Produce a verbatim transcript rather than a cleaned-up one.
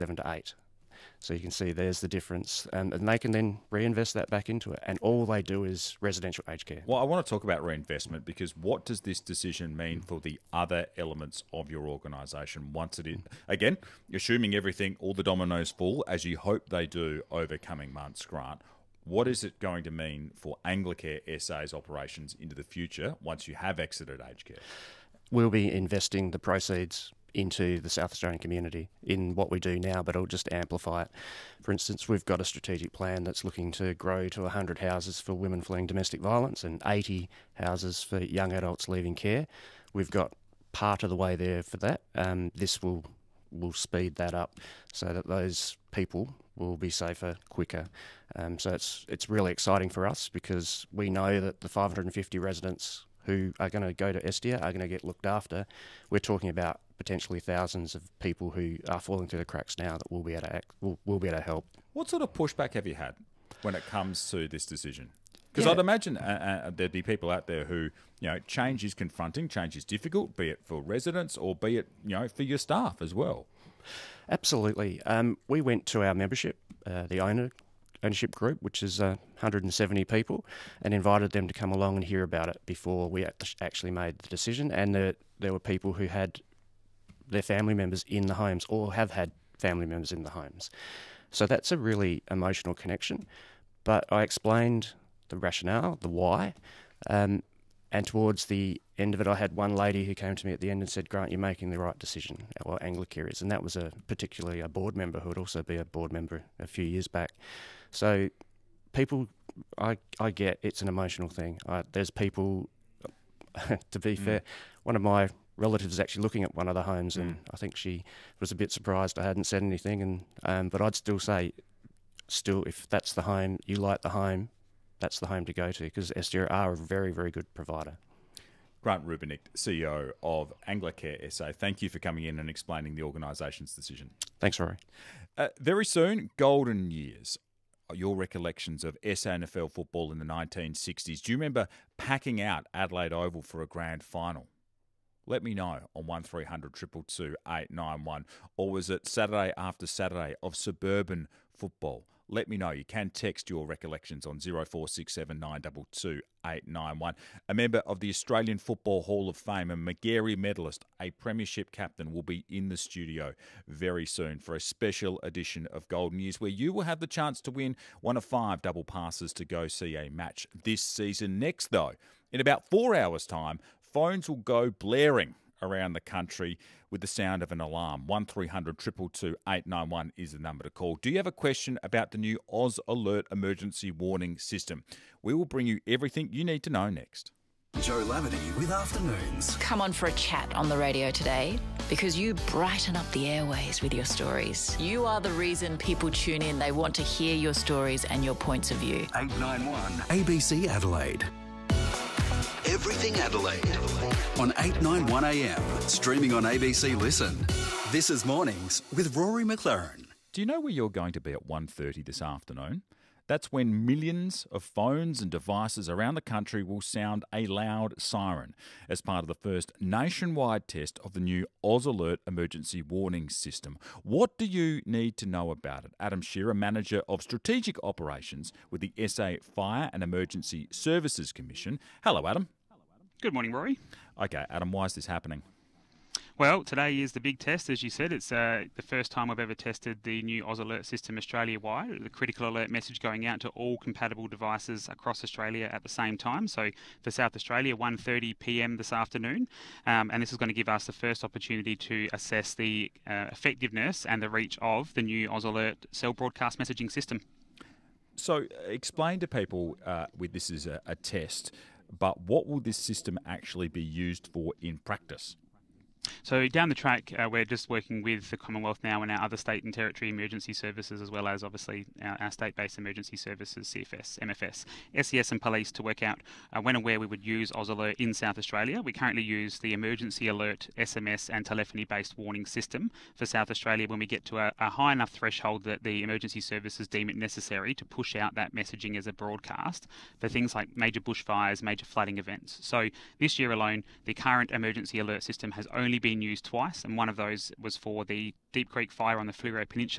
seven to eight. So you can see there's the difference, and, and they can then reinvest that back into it. And all they do is residential aged care. Well, I want to talk about reinvestment, because what does this decision mean for the other elements of your organisation once it is, again, assuming everything, all the dominoes fall, as you hope they do over coming months, Grant, what is it going to mean for Anglicare S A's operations into the future once you have exited aged care? We'll be investing the proceeds into the South Australian community in what we do now, but it'll just amplify it. For instance, we've got a strategic plan that's looking to grow to one hundred houses for women fleeing domestic violence and eighty houses for young adults leaving care. We've got part of the way there for that. Um, this will will speed that up so that those people will be safer quicker. Um, so it's it's really exciting for us, because we know that the five hundred fifty residents who are going to go to Estia are going to get looked after. We're talking about potentially thousands of people who are falling through the cracks now that we'll be able to act, we'll, we'll be able to help. What sort of pushback have you had when it comes to this decision? Because Yeah. I'd imagine uh, uh, there'd be people out there who, you know, change is confronting, change is difficult, be it for residents or be it, you know, for your staff as well. Absolutely. Um, we went to our membership, uh, the owner ownership group, which is uh, one hundred seventy people, and invited them to come along and hear about it before we act- actually made the decision. And there, there were people who had their family members in the homes or have had family members in the homes. So that's a really emotional connection. But I explained the rationale, the why, um, and towards the end of it, I had one lady who came to me at the end and said, "Grant, you're making the right decision," or Anglicare is. And that was a particularly a board member who would also be a board member a few years back. So people, I, I get it's an emotional thing. I, there's people, to be mm. fair, one of my relatives is actually looking at one of the homes, and mm. I think she was a bit surprised I hadn't said anything. And um, but I'd still say, still, if that's the home, you like the home, that's the home to go to, because Estia are a very, very good provider. Grant Rubinick, C E O of Anglicare S A, thank you for coming in and explaining the organisation's decision. Thanks, Rory. Uh, very soon, golden years. Your recollections of S A N F L football in the nineteen sixties. Do you remember packing out Adelaide Oval for a grand final? Let me know on one three hundred two two two eight nine one. Or was it Saturday after Saturday of suburban football? Let me know. You can text your recollections on zero four six seven nine two two eight nine one. A member of the Australian Football Hall of Fame, a Magarey medalist, a premiership captain, will be in the studio very soon for a special edition of Golden Years, where you will have the chance to win one of five double passes to go see a match this season. Next, though, in about four hours' time, phones will go blaring around the country with the sound of an alarm. one three hundred two two two eight nine one is the number to call. Do you have a question about the new Oz Alert emergency warning system? We will bring you everything you need to know next. Joe Lavity with Afternoons. Come on for a chat on the radio today, because you brighten up the airways with your stories. You are the reason people tune in. They want to hear your stories and your points of view. eight nine one A B C Adelaide. Everything Adelaide on eight ninety-one A M, streaming on A B C Listen. This is Mornings with Rory McLaren. Do you know where you're going to be at one thirty this afternoon? That's when millions of phones and devices around the country will sound a loud siren as part of the first nationwide test of the new Oz Alert emergency warning system. What do you need to know about it? Adam Shearer, Manager of Strategic Operations with the S A Fire and Emergency Services Commission. Hello, Adam. Good morning, Rory. Okay, Adam, why is this happening? Well, today is the big test, as you said. It's uh, the first time we've ever tested the new Oz Alert system Australia-wide, the critical alert message going out to all compatible devices across Australia at the same time. So for South Australia, one thirty p m this afternoon. Um, and this is going to give us the first opportunity to assess the uh, effectiveness and the reach of the new Oz Alert cell broadcast messaging system. So explain to people uh, with this as a, a test, but what will this system actually be used for in practice? So down the track, uh, we're just working with the Commonwealth now and our other state and territory emergency services, as well as obviously our, our state-based emergency services, C F S, M F S, S E S and police to work out uh, when and where we would use Oz Alert in South Australia. We currently use the Emergency Alert S M S and telephony-based warning system for South Australia when we get to a, a high enough threshold that the emergency services deem it necessary to push out that messaging as a broadcast for things like major bushfires, major flooding events. So this year alone, the current emergency alert system has only only been used twice, and one of those was for the Deep Creek fire on the Fleurieu Peninsula